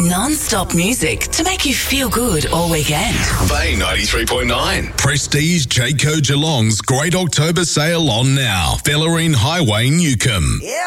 Non-stop music to make you feel good all weekend. Bay 93.9. Prestige Jayco Geelong's Great October Sale on now. Bellarine Highway, Newcomb.